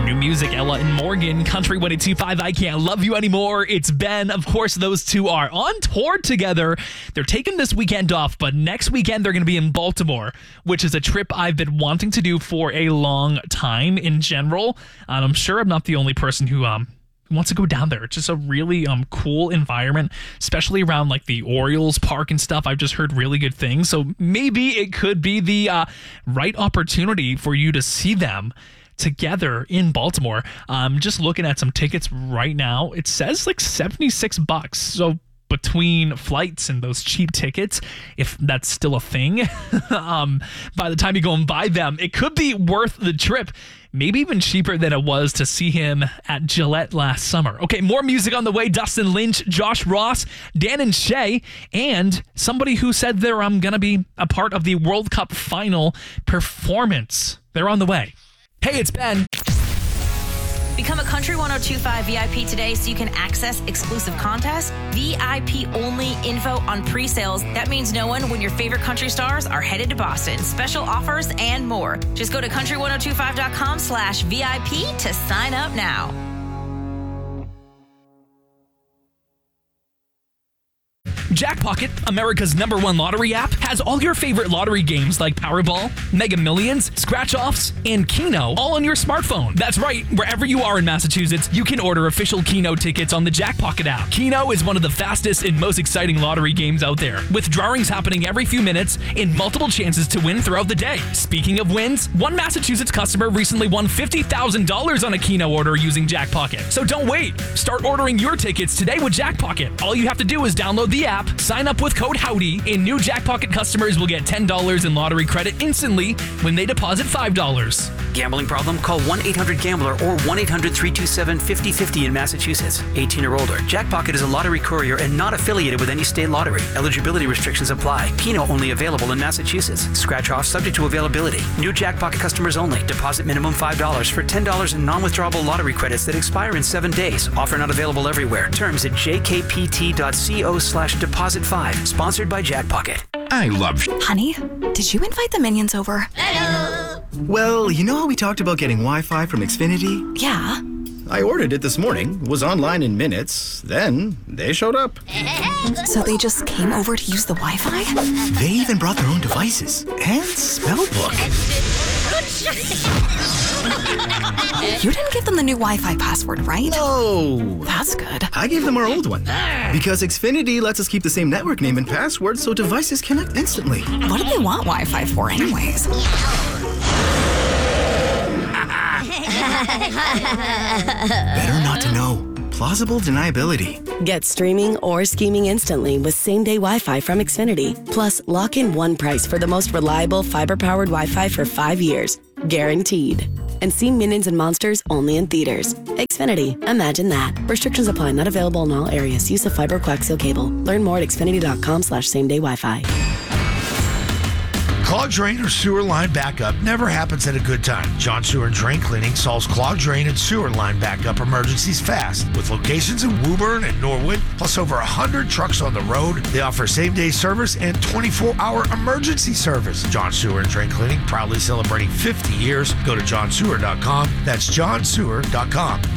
new music, Ella and Morgan, Country 102.5, I Can't Love You Anymore. It's Ben. Of course, those two are on tour together. They're taking this weekend off, but next weekend they're going to be in Baltimore, which is a trip I've been wanting to do for a long time in general. And I'm sure I'm not the only person who wants to go down there. It's just a really cool environment, especially around like the Orioles Park and stuff. I've just heard really good things. So maybe it could be the right opportunity for you to see them together in Baltimore. Just looking at some tickets right now, it says like $76. So between flights and those cheap tickets, if that's still a thing, by the time you go and buy them, it could be worth the trip. Maybe even cheaper than it was to see him at Gillette last summer. Okay, more music on the way. Dustin Lynch, Josh Ross, Dan and Shay, and somebody who said they're going to be a part of the World Cup final performance. They're on the way. Hey, it's Ben. Become a Country 102.5 VIP today so you can access exclusive contests, VIP-only info on pre-sales. That means knowing when your favorite country stars are headed to Boston, special offers, and more. Just go to country1025.com/VIP to sign up now. Jackpocket, America's #1 lottery app, has all your favorite lottery games like Powerball, Mega Millions, Scratch-Offs, and Keno all on your smartphone. That's right, wherever you are in Massachusetts, you can order official Keno tickets on the Jackpocket app. Keno is one of the fastest and most exciting lottery games out there, with drawings happening every few minutes and multiple chances to win throughout the day. Speaking of wins, one Massachusetts customer recently won $50,000 on a Keno order using Jackpocket. So don't wait. Start ordering your tickets today with Jackpocket. All you have to do is download the app, sign up with code HOWDY, and new Jackpocket customers will get $10 in lottery credit instantly when they deposit $5. Gambling problem? Call 1-800-GAMBLER or 1-800-327-5050 in Massachusetts. 18 or older. Jackpocket is a lottery courier and not affiliated with any state lottery. Eligibility restrictions apply. Keno only available in Massachusetts. Scratch off subject to availability. New Jackpocket customers only. Deposit minimum $5 for $10 in non-withdrawable lottery credits that expire in 7 days. Offer not available everywhere. Terms at jkpt.co/deposit5. Sponsored by Jackpocket. I love... Honey, did you invite the minions over? Hello. Well, you know how we talked about getting Wi-Fi from Xfinity? Yeah. I ordered it this morning, was online in minutes, then they showed up. So they just came over to use the Wi-Fi? They even brought their own devices and spell book. You didn't give them the new Wi-Fi password, right? No. That's good. I gave them our old one. Because Xfinity lets us keep the same network name and password so devices connect instantly. What do they want Wi-Fi for anyways? Better not to know. Plausible deniability. Get streaming or scheming instantly with same-day Wi-Fi from Xfinity. Plus, lock in one price for the most reliable fiber-powered Wi-Fi for 5 years. Guaranteed. And see Minions and Monsters only in theaters. Xfinity. Imagine that. Restrictions apply. Not available in all areas. Use of fiber coaxial cable. Learn more at xfinity.com/same-day Wi-Fi. Clogged drain or sewer line backup never happens at a good time. John Sewer and Drain Cleaning solves clogged drain and sewer line backup emergencies fast. With locations in Woburn and Norwood, plus over 100 trucks on the road, they offer same-day service and 24-hour emergency service. John Sewer and Drain Cleaning, proudly celebrating 50 years. Go to johnsewer.com. That's johnsewer.com.